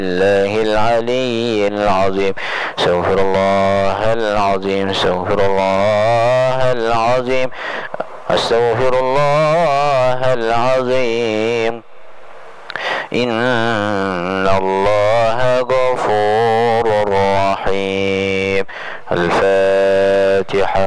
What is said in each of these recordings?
الله العلي العظيم استغفر الله العظيم استغفر الله العظيم استغفر الله العظيم إن الله غفور رحيم. الفاتحة.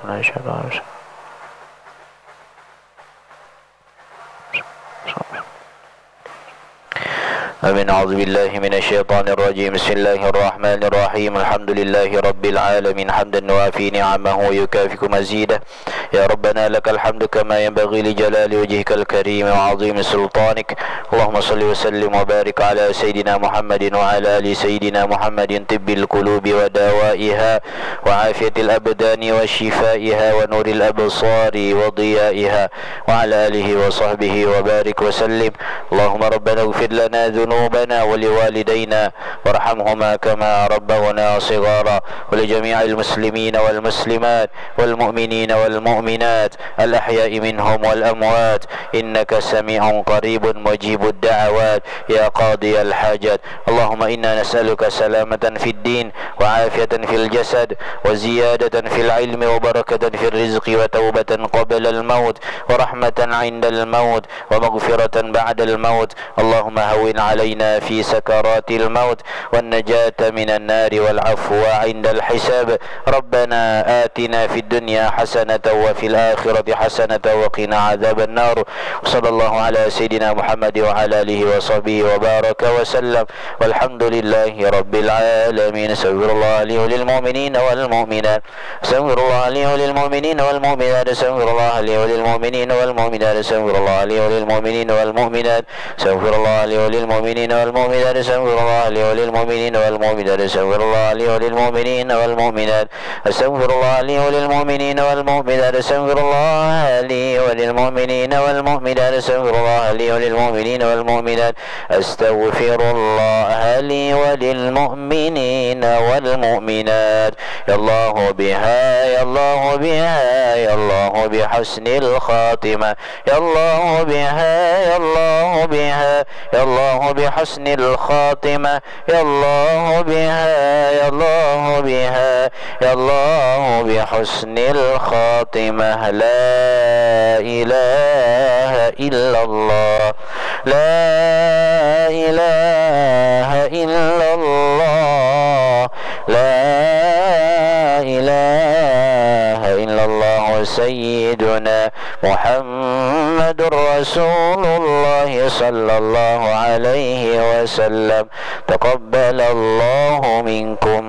آمين. أعوذ بالله من الشيطان الرجيم. بسم الله الرحمن الرحيم. الحمد لله رب العالمين حمدا يوافي نعمه ويكافئ مزيده. يا ربنا لك الحمد كما ينبغي لجلال وجهك الكريم وعظيم سلطانك. اللهم صل وسلم وبارك على سيدنا محمد وعلى آل سيدنا محمد طب القلوب ودوائها وعافية الأبدان وشفائها ونور الأبصار وضيائها وعلى آله وصحبه وبارك وسلم. اللهم ربنا اغفر لنا ذنوبنا ولوالدينا وارحمهما كما ربونا صغارا ولجميع المسلمين والمسلمات والمؤمنين والمؤمنات الأحياء منهم والأموات إنك سميع قريب مجيب الدعوات يا قاضي الحاجات. اللهم إنا نسألك سلامة في الدين وعافية في الجسد وزيادة في العلم وبركة في الرزق وتوبة قبل الموت ورحمة عند الموت ومغفرة بعد الموت. اللهم هون علينا في سكرات الموت والنجاة من النار والعفو عند الحساب. ربنا آتنا في الدنيا حسنة وفي الآخرة حسنة وقنا عذاب النار. وصلى الله على سيدنا محمد وعلى آله وصحبه وبارك وسلم والحمد لله رب العالمين. استغفر الله لي وللمؤمنين والمؤمنات استغفر الله لي وللمؤمنين والمؤمنات استغفر الله لي وللمؤمنين والمؤمنات استغفر الله لي وللمؤمنين والمؤمنات استغفر الله لي وللمؤمنين والمؤمنات استغفر الله لي وللمؤمنين والمؤمنات استغفر الله لي وللمؤمنين والمؤمنات استغفر الله لي وللمؤمنين والمؤمنات استغفر الله لي وللمؤمنين والمؤمنات استغفر الله لي وللمؤمنين والمؤمنات استغفر الله لي وللمؤمنين والمؤمنات. يا الله بها يا الله بها يا الله بحسن الخاتمة يا الله بها يا الله بها يا الله بحسن الخاتمة يا الله بها يا الله بها يا الله بحسن الخاتمة. لا إله إلا الله لا إله إلا الله لا إله إلا الله سيدنا محمد رسول الله صلى الله عليه وسلم. تقبل الله منكم.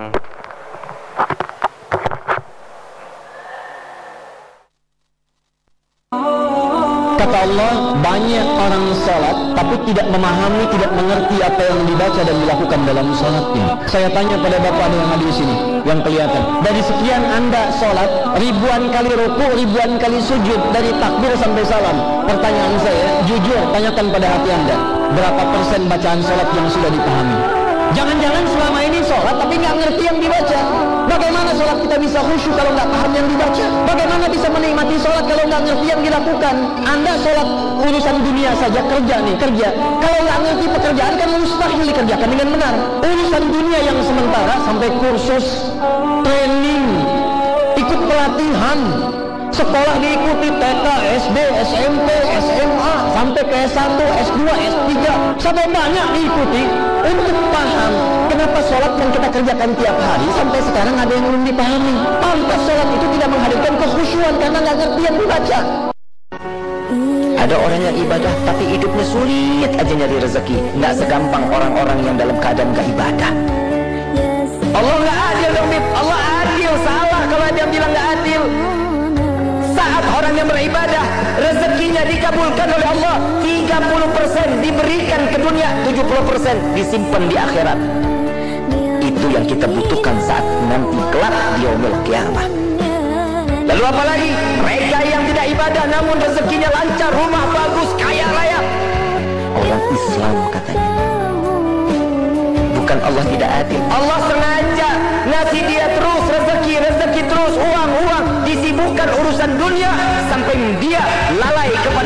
Kata Allah, banyak orang salat tapi tidak memahami, tidak mengerti apa yang dibaca dan dilakukan dalam salatnya. Saya tanya pada bapak yang ada di sini, yang kelihatan, dari sekian anda salat, ribuan kali ruku, ribuan kali sujud, dari takbir sampai salam. Pertanyaan saya, jujur, tanyakan pada hati anda, berapa persen bacaan salat yang sudah dipahami? Jangan-jangan selama ini sholat tapi nggak ngerti yang dibaca. Bagaimana sholat kita bisa khusyuk kalau nggak paham yang dibaca? Bagaimana bisa menikmati sholat kalau nggak ngerti yang dilakukan? Anda sholat urusan dunia saja, kerja nih, kerja. Kalau nggak ngerti pekerjaan kan mustahil dikerjakan dengan benar. Urusan dunia yang sementara sampai kursus, training, ikut pelatihan, sekolah diikuti TK, SD, SMP, SMA, sampai ke S1, S2, S3, sampai banyak diikuti untuk paham kenapa sholat yang kita kerjakan tiap hari sampai sekarang ada yang belum dipahami. Pantas sholat itu tidak menghadirkan kekhusyuan karena nggak ngerti yang dibaca. Ada orang yang ibadah tapi hidupnya sulit aja nyari rezeki, nggak segampang orang-orang yang dalam keadaan nggak ibadah. Allah nggak adil dong, Allah adil. Salah kalau ada yang bilang nggak adil. Saat orang yang beribadah, rezekinya dikabulkan oleh Allah, 30% diberikan ke dunia, 70% disimpan di akhirat. Itu yang kita butuhkan saat nanti kelak di yaumul qiyamah. Lalu apa lagi? Mereka yang tidak ibadah namun rezekinya lancar, rumah bagus, kaya raya. Orang Islam katanya. Bukan Allah tidak adil. Allah sengaja ngasih dia terus rezeki, rezeki terus, uang, disibukkan urusan dunia sampai dia lalai kepada Allah,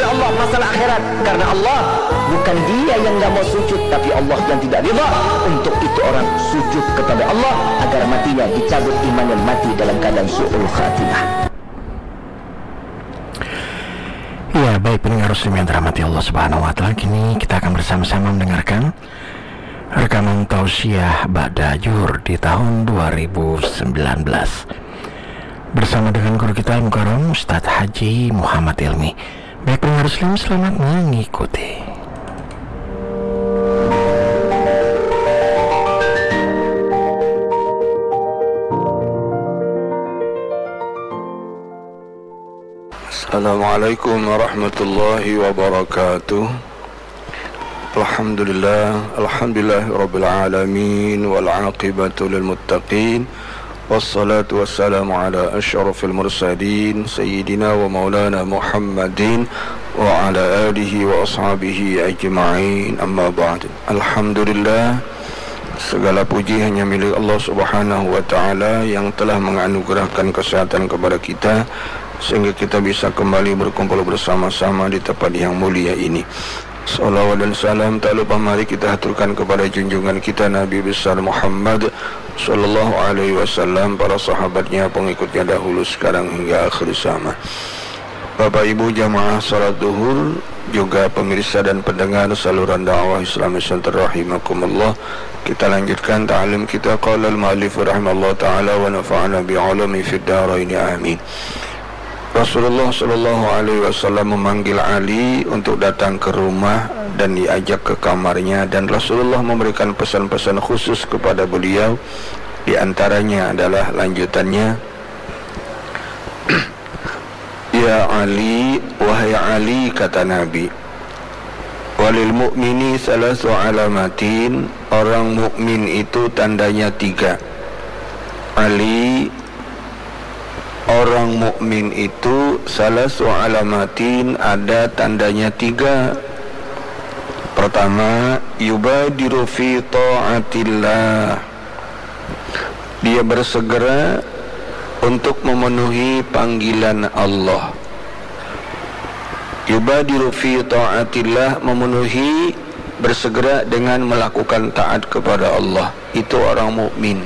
masalah akhirat. Karena Allah bukan dia yang gak mau sujud, tapi Allah yang tidak ridha. Untuk itu orang sujud kepada Allah agar matinya dicabut iman dan mati dalam keadaan su'ul khatimah. Ya, baik pendengar muslim yang dirahmati Allah Subhanahu wa taala, kini kita akan bersama-sama mendengarkan rekaman tausiah Ba'da Zuhur di tahun 2019 bersama dengan guru kita Al-Mukarram Ustaz Haji Muhammad Ilmi. Baik pendengar muslim, selamat mengikuti. Assalamualaikum warahmatullahi wabarakatuh. Alhamdulillah rabbil alamin wal aqibatu lil muttaqin wassalatu wassalamu ala asyrafil mursalin sayyidina wa maulana Muhammadin wa ala alihi wa ashabihi ajma'in, amma ba'd. Alhamdulillah, segala puji hanya milik Allah Subhanahu wa taala yang telah menganugerahkan kesehatan kepada kita sehingga kita bisa kembali berkumpul bersama-sama di tempat yang mulia ini. Salawat dan salam tak lupa mari kita haturkan kepada junjungan kita Nabi besar Muhammad sallallahu alaihi wasallam, para sahabatnya, pengikutnya dahulu, sekarang hingga akhir zaman. Bapak Ibu jamaah salat zuhur, juga pemirsa dan pendengar saluran dakwah Islami Center rahimakumullah. Kita lanjutkan ta'lim kita. Qala al-mu'allif rahimallahu ta'ala wa nafa'ana bi'ulumi fid dharain, amin. Rasulullah sallallahu alaihi wasallam memanggil Ali untuk datang ke rumah dan diajak ke kamarnya, dan Rasulullah memberikan pesan-pesan khusus kepada beliau. Di antaranya adalah lanjutannya, Ya Ali, wahai Ali, kata Nabi, walil mu'mini salasu alamatin, orang mukmin itu tandanya 3. Ali, orang mukmin itu salasu alamatin, ada tandanya 3. Pertama, yubadiru fi ta'atillah, dia bersegera untuk memenuhi panggilan Allah. Yubadiru fi ta'atillah, memenuhi, bersegera dengan melakukan taat kepada Allah. Itu orang mukmin.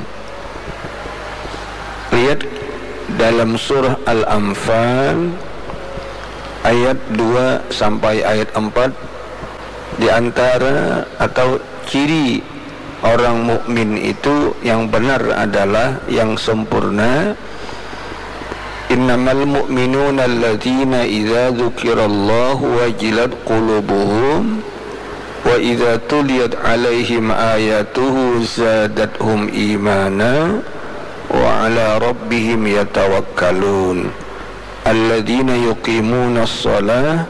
Lihat dalam surah Al-Anfal ayat 2 sampai ayat 4, di antara atau ciri orang mukmin itu yang benar adalah yang sempurna. Innamal mu'minuna alladzina idza dzukirallahu wajilat qulubuhum wa idza tuliyat alaihim ayatuhu zadatuhum imana wa ala rabbihim yatawakkalun alladzina yuqimuna as-salah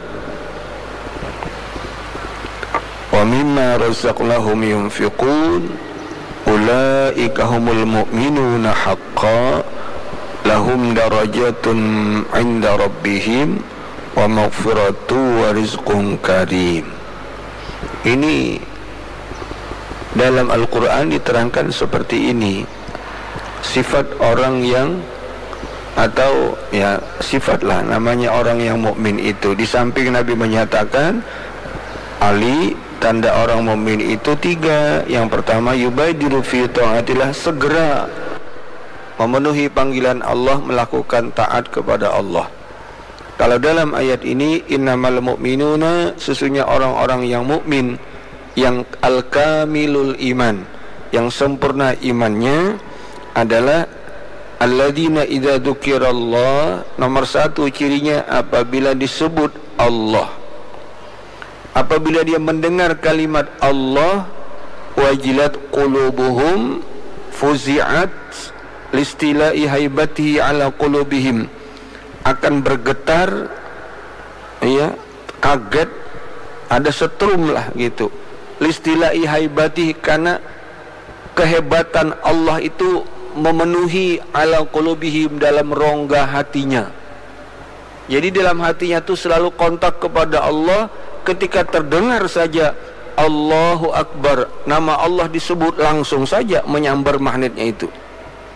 wa mimma razaqnahum yunfiqun ulaika humul mu'minuna haqqan lahum darajatun 'inda rabbihim wa maghfiratu wa rizqun karim. Ini dalam Al-Quran diterangkan seperti ini, sifat orang yang, atau ya sifatlah namanya orang yang mukmin itu. Di samping Nabi menyatakan Ali, tanda orang mukmin itu 3. Yang pertama, yubadiru fi ta'atillah, segera memenuhi panggilan Allah, melakukan taat kepada Allah. Kalau dalam ayat ini, innamal mu'minuna, sesungguhnya orang-orang yang mukmin, yang al-kamilul iman, yang sempurna imannya adalah alladzina idza dzukirallah, nomor 1 cirinya apabila disebut Allah, apabila dia mendengar kalimat Allah, wajilat qulubuhum fuzi'at listilai haibatihi ala qulubihim, akan bergetar, ya, kaget, ada setrum lah gitu, listilai haibatihi, karena kehebatan Allah itu memenuhi ala qulubihim, dalam rongga hatinya. Jadi dalam hatinya itu selalu kontak kepada Allah. Ketika terdengar saja Allahu Akbar, nama Allah disebut, langsung saja menyambar magnetnya itu.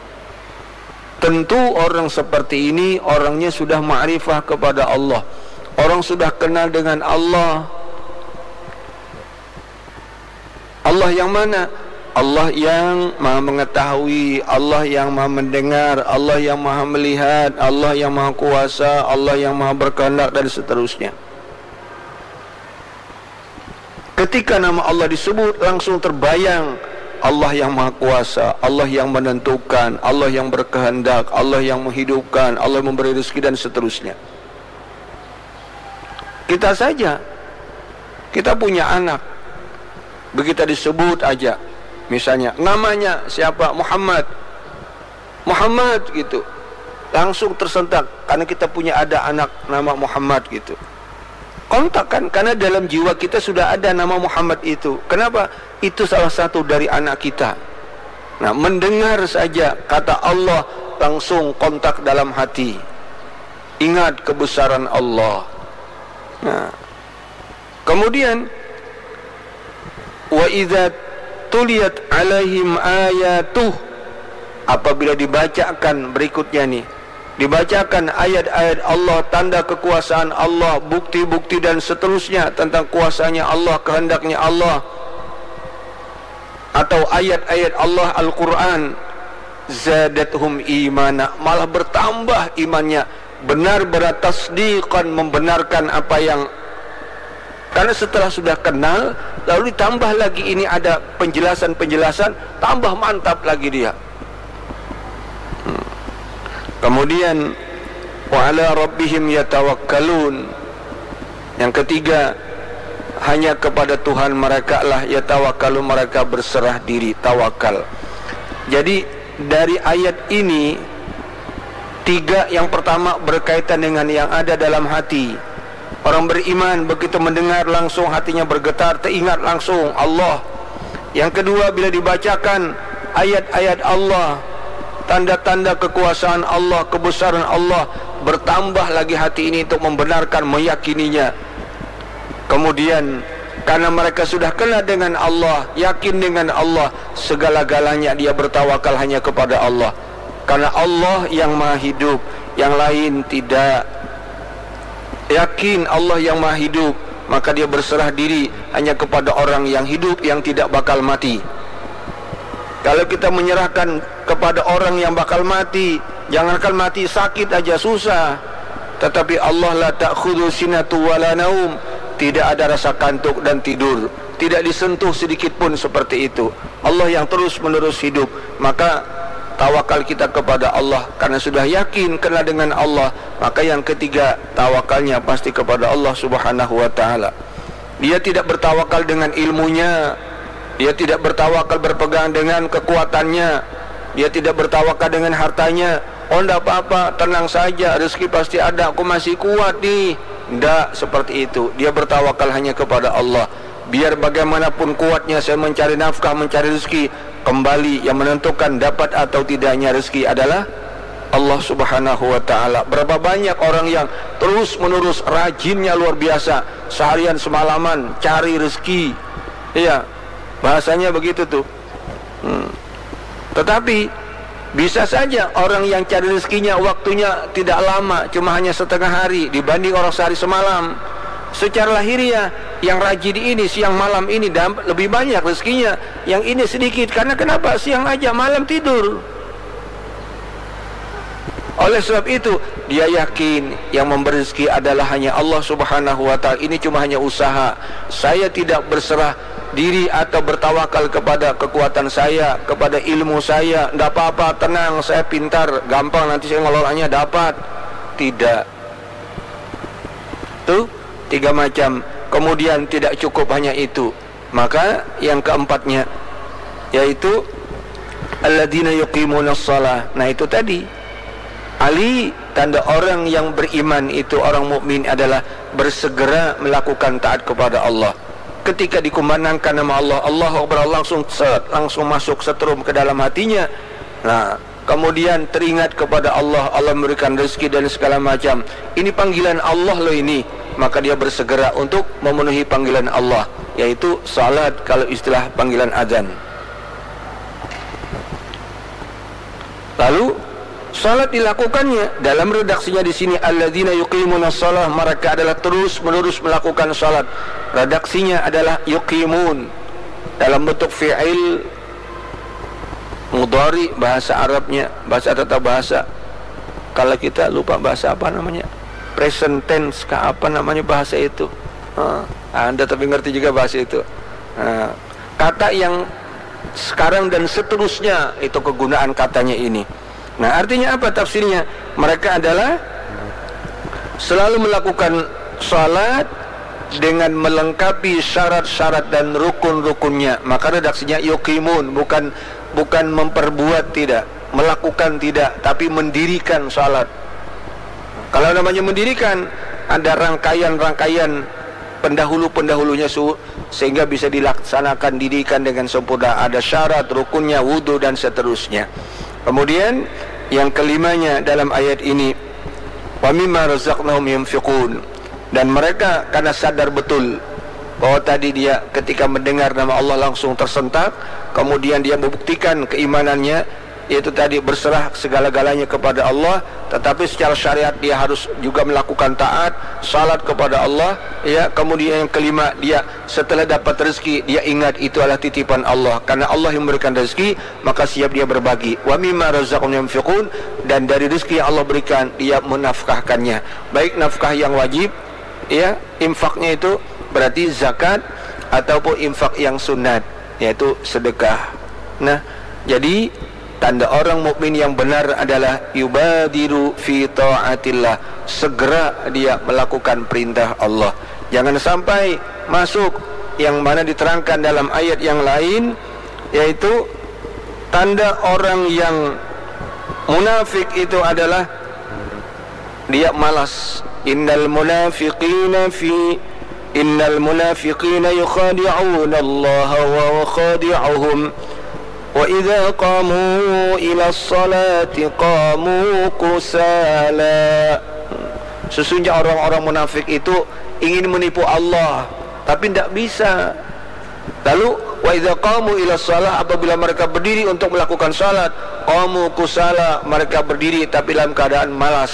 Tentu orang seperti ini orangnya sudah ma'rifah kepada Allah, Orang sudah kenal dengan Allah. Allah yang mana? Allah yang maha mengetahui, Allah yang maha mendengar, Allah yang maha melihat, Allah yang maha kuasa, Allah yang maha berkehendak, dan seterusnya. Ketika nama Allah disebut, langsung terbayang Allah yang maha kuasa, Allah yang menentukan, Allah yang berkehendak, Allah yang menghidupkan, Allah yang memberi rezeki, dan seterusnya. Kita saja, kita punya anak, begitu disebut aja, misalnya namanya siapa, Muhammad gitu, langsung tersentak karena kita punya ada anak nama Muhammad gitu. Kontak kan, karena dalam jiwa kita sudah ada nama Muhammad itu. Kenapa? Itu salah satu dari anak kita. Nah, mendengar saja kata Allah, langsung kontak dalam hati. Ingat kebesaran Allah. Nah, kemudian wa idza tuliyat alaihim ayatuh, apabila dibacakan berikutnya nih, dibacakan ayat-ayat Allah, tanda kekuasaan Allah, bukti-bukti dan seterusnya tentang kuasanya Allah, kehendaknya Allah, atau ayat-ayat Allah Al-Quran, zadathum imana, malah bertambah imannya, benar-benar tasdiqan, membenarkan apa yang, karena setelah sudah kenal, lalu ditambah lagi ini ada penjelasan-penjelasan, tambah mantap lagi dia. Kemudian wa ala rabbihim yatawakkalun. Yang ketiga, hanya kepada Tuhan mereka lah yatawakkalun, mereka berserah diri, tawakal. Jadi dari ayat ini tiga, yang pertama berkaitan dengan yang ada dalam hati. Orang beriman begitu mendengar langsung hatinya bergetar, teringat langsung Allah. Yang kedua, bila dibacakan ayat-ayat Allah, tanda-tanda kekuasaan Allah, kebesaran Allah, bertambah lagi hati ini untuk membenarkan, meyakininya. Kemudian karena mereka sudah kenal dengan Allah, yakin dengan Allah, segala-galanya dia bertawakal hanya kepada Allah. Karena Allah yang maha hidup, yang lain tidak. Yakin Allah yang maha hidup, maka dia berserah diri hanya kepada orang yang hidup, yang tidak bakal mati. Kalau kita menyerahkan kepada orang yang bakal mati, jangankan mati, sakit aja susah. Tetapi Allah la ta'khudhu sinatu wala naum, tidak ada rasa kantuk dan tidur, tidak disentuh sedikit pun seperti itu. Allah yang terus menerus hidup. Maka tawakal kita kepada Allah, karena sudah yakin kenal dengan Allah. Maka yang ketiga, tawakalnya pasti kepada Allah Subhanahu wa ta'ala. Dia tidak bertawakal dengan ilmunya, dia tidak bertawakal berpegang dengan kekuatannya, dia tidak bertawakal dengan hartanya. Oh, enggak apa-apa, tenang saja, rezeki pasti ada, aku masih kuat nih. Enggak seperti itu. Dia bertawakal hanya kepada Allah. Biar bagaimanapun kuatnya saya mencari nafkah, mencari rezeki, kembali yang menentukan dapat atau tidaknya rezeki adalah Allah Subhanahu wa ta'ala. Berapa banyak orang yang terus menerus rajinnya luar biasa, seharian semalaman cari rezeki. Iya, bahasanya begitu tuh. Tetapi bisa saja orang yang cari rezekinya waktunya tidak lama, cuma hanya setengah hari dibanding orang sehari semalam. Secara lahiriah yang rajin ini siang malam ini lebih banyak rezekinya, yang ini sedikit. Karena kenapa? Siang aja, malam tidur. Oleh sebab itu dia yakin yang memberi rezeki adalah hanya Allah Subhanahu wa ta'ala. Ini cuma hanya usaha. Saya tidak berserah diri atau bertawakal kepada kekuatan saya, kepada ilmu saya. Tidak apa-apa, tenang, saya pintar, gampang nanti saya ngelolanya dapat. Tidak. Tuh, tiga macam. Kemudian tidak cukup hanya itu. Maka yang keempatnya, yaitu alladzina yuqimunas shalah. Nah, itu tadi Ali, tanda orang yang beriman itu, orang mukmin adalah bersegera melakukan taat kepada Allah. Ketika dikumandangkan nama Allah, Allahu Akbar, langsung masuk setrum ke dalam hatinya. Nah, kemudian teringat kepada Allah, Allah memberikan rezeki dan segala macam. Ini panggilan Allah loh ini. Maka dia bersegera untuk memenuhi panggilan Allah, yaitu salat kalau istilah panggilan azan. Lalu salat dilakukannya. Dalam redaksinya di sini alladzina yuqimunas shalah, mereka adalah terus menerus melakukan salat. Redaksinya adalah yuqimun dalam bentuk fi'il mudhari, bahasa Arabnya, bahasa tata bahasa. Kalau kita lupa bahasa apa namanya, present tense kah apa namanya bahasa itu. Anda tapi ngerti juga bahasa itu. Kata yang sekarang dan seterusnya, itu kegunaan katanya ini. Nah, artinya apa tafsirnya? Mereka adalah selalu melakukan salat dengan melengkapi syarat-syarat dan rukun-rukunnya. Maka redaksinya yuqimun, bukan memperbuat, tidak, melakukan tidak, tapi mendirikan salat. Kalau namanya mendirikan, ada rangkaian-rangkaian pendahulu-pendahulunya sehingga bisa dilaksanakan didikan dengan sempurna. Ada syarat, rukunnya, wudu dan seterusnya. Kemudian yang kelimanya dalam ayat ini, wa mimma razaqnahum yunfiqun, dan mereka karena sadar betul bahwa tadi dia ketika mendengar nama Allah langsung tersentak, kemudian dia membuktikan keimanannya, yaitu tadi berserah segala-galanya kepada Allah, tetapi secara syariat dia harus juga melakukan taat, salat kepada Allah, ya. Kemudian yang kelima, dia setelah dapat rezeki dia ingat itu adalah titipan Allah, karena Allah yang memberikan rezeki, maka siap dia berbagi. Wa mimma razaqnahum yunfiqun, dan dari rezeki yang Allah berikan dia menafkahkannya, baik nafkah yang wajib, ya, infaknya itu berarti zakat, ataupun infak yang sunat, yaitu sedekah. Nah, jadi tanda orang mukmin yang benar adalah yubadiru fi ta'atillah, segera dia melakukan perintah Allah. Jangan sampai masuk yang mana diterangkan dalam ayat yang lain, yaitu tanda orang yang munafik itu adalah dia malas. Innal munafiqina yukhadi'una Allah wa khadi'uhum wa idza qamu ila sholati qamu kusala. Sesungguhnya orang-orang munafik itu ingin menipu Allah, tapi tidak bisa. Lalu wa idza qamu ila shalah, apabila mereka berdiri untuk melakukan salat, qamu kusala, mereka berdiri tapi dalam keadaan malas.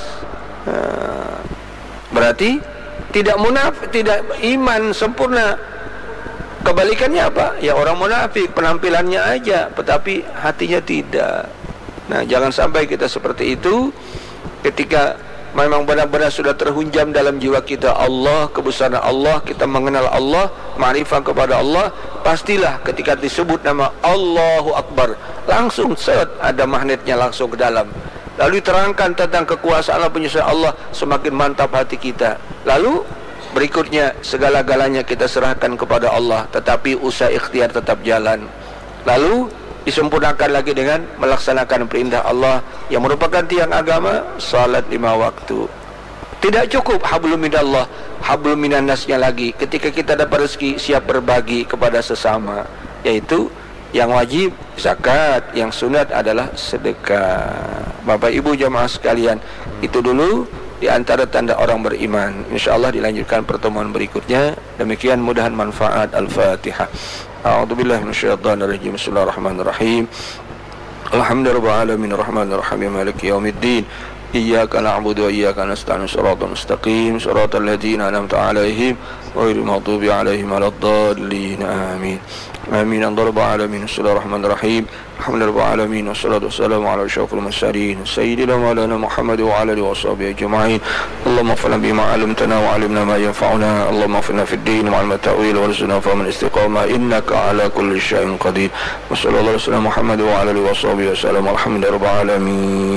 Berarti tidak munafik, tidak iman sempurna. Kebalikannya apa? Ya orang munafik, penampilannya aja tetapi hatinya tidak. Nah, jangan sampai kita seperti itu. Ketika memang benar-benar sudah terhunjam dalam jiwa kita Allah, kebesaran Allah, kita mengenal Allah, ma'rifah kepada Allah, pastilah ketika disebut nama Allahu Akbar, langsung ada magnetnya langsung ke dalam. Lalu diterangkan tentang kekuasaan Allah, penyusuan Allah, semakin mantap hati kita. Lalu berikutnya segala-galanya kita serahkan kepada Allah, tetapi usaha ikhtiar tetap jalan. Lalu disempurnakan lagi dengan melaksanakan perintah Allah yang merupakan tiang agama, salat 5 waktu. Tidak cukup hablum minallah, hablum minannasnya lagi. Ketika kita dapat rezeki, siap berbagi kepada sesama, yaitu yang wajib zakat, yang sunat adalah sedekah. Bapak Ibu jamaah sekalian, itu dulu di antara tanda orang beriman. InsyaAllah dilanjutkan pertemuan berikutnya. Demikian, mudahan manfaat. Al-Fatihah. A'udzubillahi minasyaitonirrajim. Bismillahirrahmanirrahim. Alhamdulillahirabbil alamin, arrahmanirrahim, maliki yaumiddin. Iyyaka na'budu wa iyyaka nasta'in. Shiratal mustaqim, shiratal ladzina an'amta 'alaihim ghairil maghdubi 'alaihim waladdallin. Amin. Amin. Alhamdulillah alamin. Bismillahirrahmanirrahim. Alhamdulillah alamin. Wassalatu wassalamu ala asyrafil mursalin sayyidina maulana Muhammad wa ala alihi washabihi ajma'in. Allahumma fa'alna bima 'allamtana wa 'allimna ma yanfa'una. Allahumma fa'alna fid din wa 'allimna ta'wil wa rizqna fahman istiqamah innaka 'ala kulli syai'in qadir. Wassallallahu ala Muhammad wa ala alihi washabihi wasallam. Alhamdulillah alamin.